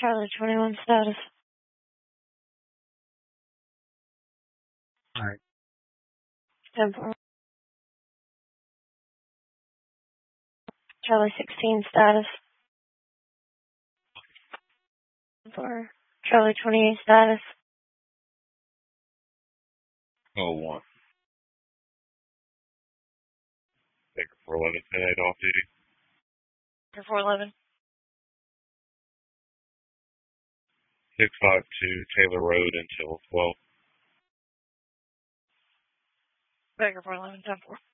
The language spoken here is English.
Charlie 21 status. Alright. 10-4. Charlie 16 status. For Charlie 28 status. 01. Baker 411, 10-8 off duty. For 411. 652 Taylor Road until 12. Baker 411, 10-4.